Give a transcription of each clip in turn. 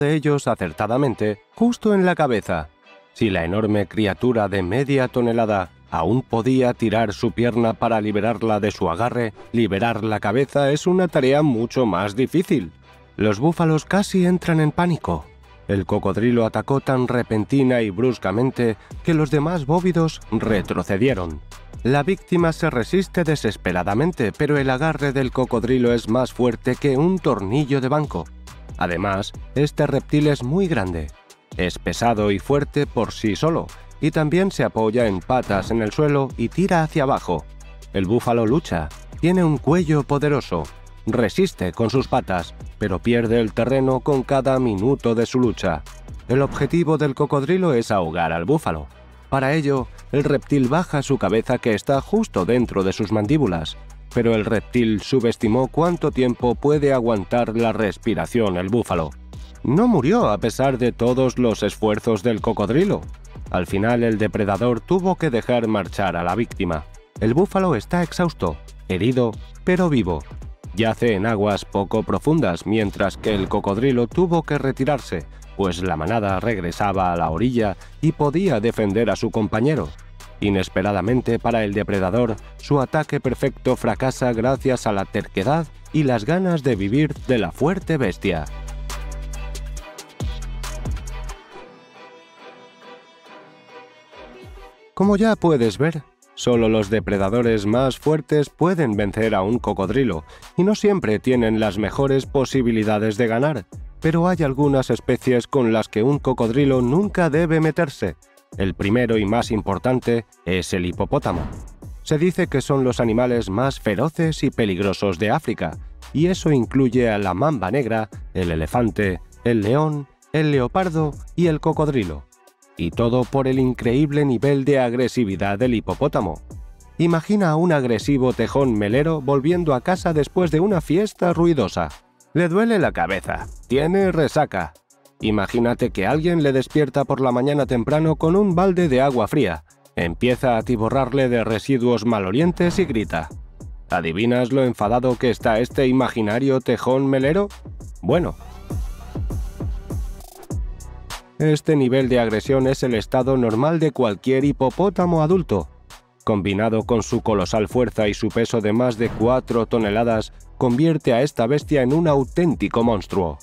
de ellos acertadamente justo en la cabeza. Si la enorme criatura de media tonelada aún podía tirar su pierna para liberarla de su agarre, liberar la cabeza es una tarea mucho más difícil. Los búfalos casi entran en pánico. El cocodrilo atacó tan repentina y bruscamente que los demás bóvidos retrocedieron. La víctima se resiste desesperadamente, pero el agarre del cocodrilo es más fuerte que un tornillo de banco. Además, este reptil es muy grande. Es pesado y fuerte por sí solo, y también se apoya en patas en el suelo y tira hacia abajo. El búfalo lucha, tiene un cuello poderoso, resiste con sus patas, pero pierde el terreno con cada minuto de su lucha. El objetivo del cocodrilo es ahogar al búfalo. Para ello, el reptil baja su cabeza que está justo dentro de sus mandíbulas, pero el reptil subestimó cuánto tiempo puede aguantar la respiración el búfalo. No murió a pesar de todos los esfuerzos del cocodrilo. Al final el depredador tuvo que dejar marchar a la víctima. El búfalo está exhausto, herido, pero vivo. Yace en aguas poco profundas, mientras que el cocodrilo tuvo que retirarse, pues la manada regresaba a la orilla y podía defender a su compañero. Inesperadamente para el depredador, su ataque perfecto fracasa gracias a la terquedad y las ganas de vivir de la fuerte bestia. Como ya puedes ver, solo los depredadores más fuertes pueden vencer a un cocodrilo, y no siempre tienen las mejores posibilidades de ganar, pero hay algunas especies con las que un cocodrilo nunca debe meterse. El primero y más importante es el hipopótamo. Se dice que son los animales más feroces y peligrosos de África, y eso incluye a la mamba negra, el elefante, el león, el leopardo y el cocodrilo. Y todo por el increíble nivel de agresividad del hipopótamo. Imagina a un agresivo tejón melero volviendo a casa después de una fiesta ruidosa. Le duele la cabeza, tiene resaca. Imagínate que alguien le despierta por la mañana temprano con un balde de agua fría, empieza a atiborrarle de residuos malolientes y grita. ¿Adivinas lo enfadado que está este imaginario tejón melero? Bueno, este nivel de agresión es el estado normal de cualquier hipopótamo adulto. Combinado con su colosal fuerza y su peso de más de 4 toneladas, convierte a esta bestia en un auténtico monstruo.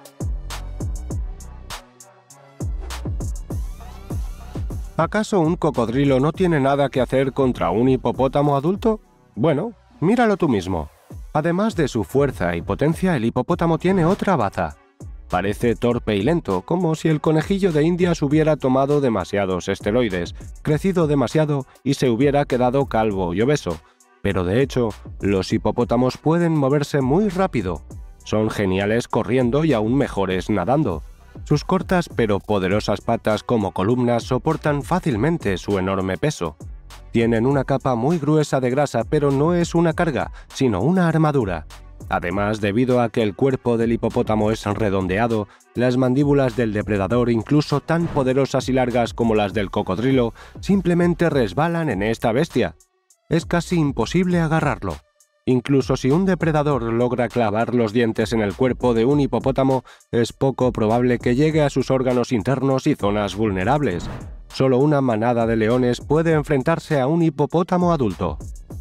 ¿Acaso un cocodrilo no tiene nada que hacer contra un hipopótamo adulto? Bueno, míralo tú mismo. Además de su fuerza y potencia, el hipopótamo tiene otra baza. Parece torpe y lento, como si el conejillo de Indias hubiera tomado demasiados esteroides, crecido demasiado y se hubiera quedado calvo y obeso. Pero de hecho, los hipopótamos pueden moverse muy rápido. Son geniales corriendo y aún mejores nadando. Sus cortas pero poderosas patas como columnas soportan fácilmente su enorme peso. Tienen una capa muy gruesa de grasa, pero no es una carga, sino una armadura. Además, debido a que el cuerpo del hipopótamo es redondeado, las mandíbulas del depredador, incluso tan poderosas y largas como las del cocodrilo, simplemente resbalan en esta bestia. Es casi imposible agarrarlo. Incluso si un depredador logra clavar los dientes en el cuerpo de un hipopótamo, es poco probable que llegue a sus órganos internos y zonas vulnerables. Solo una manada de leones puede enfrentarse a un hipopótamo adulto.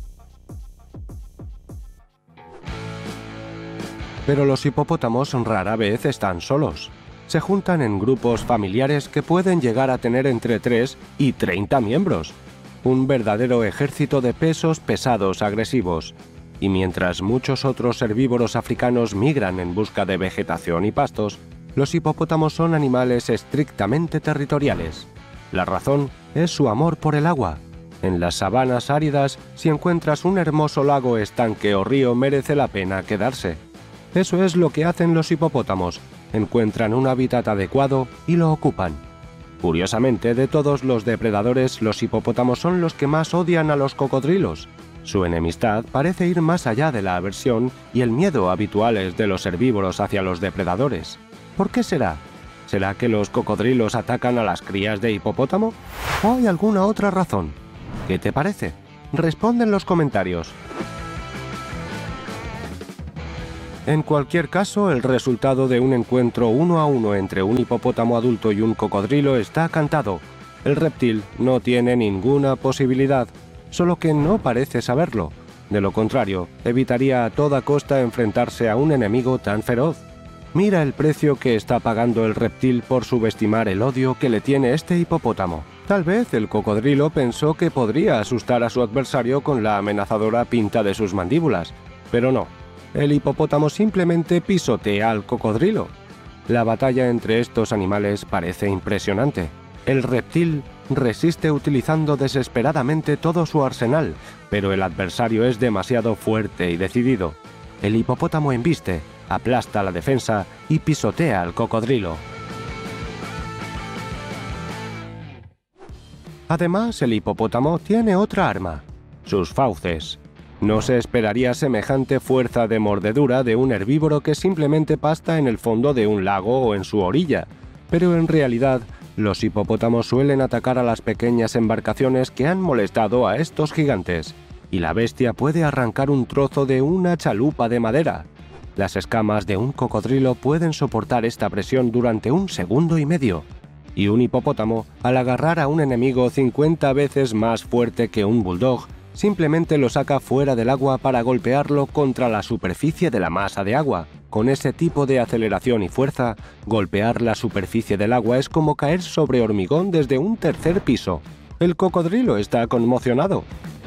Pero los hipopótamos rara vez están solos. Se juntan en grupos familiares que pueden llegar a tener entre 3 y 30 miembros. Un verdadero ejército de pesos pesados agresivos. Y mientras muchos otros herbívoros africanos migran en busca de vegetación y pastos, los hipopótamos son animales estrictamente territoriales. La razón es su amor por el agua. En las sabanas áridas, si encuentras un hermoso lago, estanque o río, merece la pena quedarse. Eso es lo que hacen los hipopótamos, encuentran un hábitat adecuado y lo ocupan. Curiosamente, de todos los depredadores, los hipopótamos son los que más odian a los cocodrilos. Su enemistad parece ir más allá de la aversión y el miedo habituales de los herbívoros hacia los depredadores. ¿Por qué será? ¿Será que los cocodrilos atacan a las crías de hipopótamo? ¿O hay alguna otra razón? ¿Qué te parece? Responde en los comentarios. En cualquier caso, el resultado de un encuentro 1 a 1 entre un hipopótamo adulto y un cocodrilo está cantado. El reptil no tiene ninguna posibilidad, solo que no parece saberlo. De lo contrario, evitaría a toda costa enfrentarse a un enemigo tan feroz. Mira el precio que está pagando el reptil por subestimar el odio que le tiene este hipopótamo. Tal vez el cocodrilo pensó que podría asustar a su adversario con la amenazadora pinta de sus mandíbulas, pero no. El hipopótamo simplemente pisotea al cocodrilo. La batalla entre estos animales parece impresionante. El reptil resiste utilizando desesperadamente todo su arsenal, pero el adversario es demasiado fuerte y decidido. El hipopótamo embiste, aplasta la defensa y pisotea al cocodrilo. Además, el hipopótamo tiene otra arma: sus fauces. No se esperaría semejante fuerza de mordedura de un herbívoro que simplemente pasta en el fondo de un lago o en su orilla, pero en realidad los hipopótamos suelen atacar a las pequeñas embarcaciones que han molestado a estos gigantes, y la bestia puede arrancar un trozo de una chalupa de madera. Las escamas de un cocodrilo pueden soportar esta presión durante 1,5 segundos, y un hipopótamo, al agarrar a un enemigo 50 veces más fuerte que un bulldog, simplemente lo saca fuera del agua para golpearlo contra la superficie de la masa de agua. Con ese tipo de aceleración y fuerza, golpear la superficie del agua es como caer sobre hormigón desde un 3er piso. El cocodrilo está conmocionado.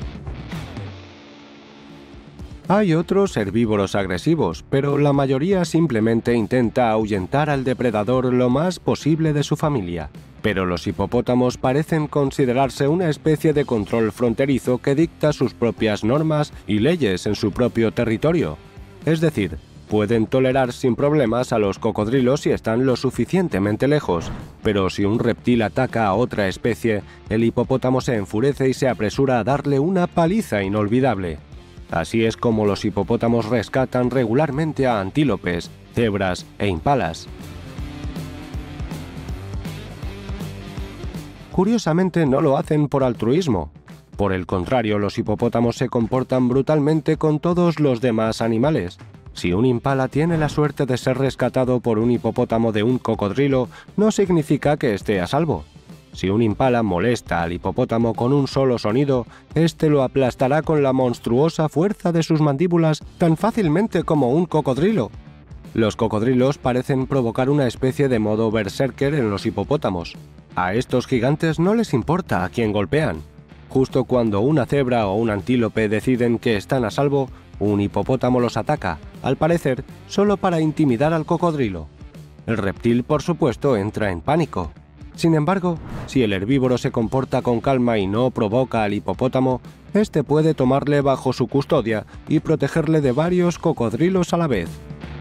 Hay otros herbívoros agresivos, pero la mayoría simplemente intenta ahuyentar al depredador lo más posible de su familia. Pero los hipopótamos parecen considerarse una especie de control fronterizo que dicta sus propias normas y leyes en su propio territorio. Es decir, pueden tolerar sin problemas a los cocodrilos si están lo suficientemente lejos, pero si un reptil ataca a otra especie, el hipopótamo se enfurece y se apresura a darle una paliza inolvidable. Así es como los hipopótamos rescatan regularmente a antílopes, cebras e impalas. Curiosamente no lo hacen por altruismo. Por el contrario, los hipopótamos se comportan brutalmente con todos los demás animales. Si un impala tiene la suerte de ser rescatado por un hipopótamo de un cocodrilo, no significa que esté a salvo. Si un impala molesta al hipopótamo con un solo sonido, este lo aplastará con la monstruosa fuerza de sus mandíbulas tan fácilmente como un cocodrilo. Los cocodrilos parecen provocar una especie de modo berserker en los hipopótamos. A estos gigantes no les importa a quién golpean. Justo cuando una cebra o un antílope deciden que están a salvo, un hipopótamo los ataca, al parecer solo para intimidar al cocodrilo. El reptil, por supuesto, entra en pánico. Sin embargo, si el herbívoro se comporta con calma y no provoca al hipopótamo, este puede tomarle bajo su custodia y protegerle de varios cocodrilos a la vez.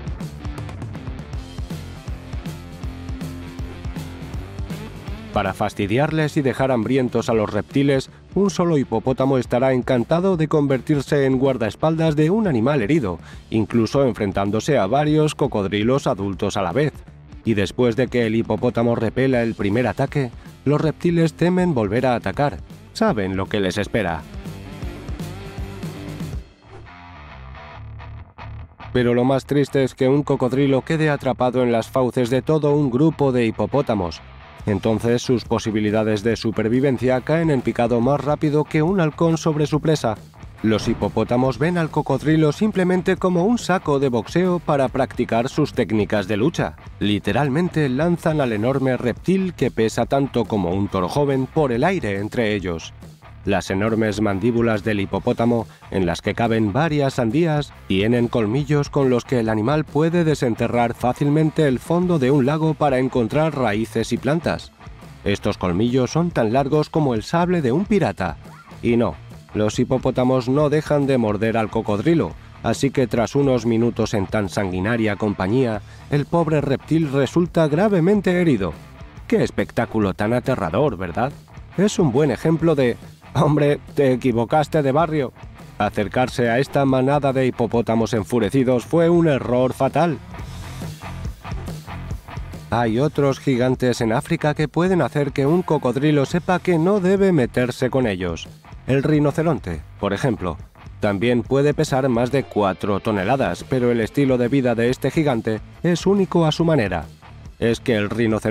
Para fastidiarles y dejar hambrientos a los reptiles, un solo hipopótamo estará encantado de convertirse en guardaespaldas de un animal herido, incluso enfrentándose a varios cocodrilos adultos a la vez. Y después de que el hipopótamo repela el primer ataque, los reptiles temen volver a atacar. Saben lo que les espera. Pero lo más triste es que un cocodrilo quede atrapado en las fauces de todo un grupo de hipopótamos. Entonces sus posibilidades de supervivencia caen en picado más rápido que un halcón sobre su presa. Los hipopótamos ven al cocodrilo simplemente como un saco de boxeo para practicar sus técnicas de lucha. Literalmente lanzan al enorme reptil que pesa tanto como un toro joven por el aire entre ellos. Las enormes mandíbulas del hipopótamo, en las que caben varias sandías, tienen colmillos con los que el animal puede desenterrar fácilmente el fondo de un lago para encontrar raíces y plantas. Estos colmillos son tan largos como el sable de un pirata. Y no, los hipopótamos no dejan de morder al cocodrilo, así que tras unos minutos en tan sanguinaria compañía, el pobre reptil resulta gravemente herido. ¡Qué espectáculo tan aterrador!, ¿verdad? Es un buen ejemplo de «Hombre, te equivocaste de barrio». Acercarse a esta manada de hipopótamos enfurecidos fue un error fatal. Hay otros gigantes en África que pueden hacer que un cocodrilo sepa que no debe meterse con ellos. El rinoceronte, por ejemplo. También puede pesar más de 4 toneladas, pero el estilo de vida de este gigante es único a su manera. Es que el rinoceronte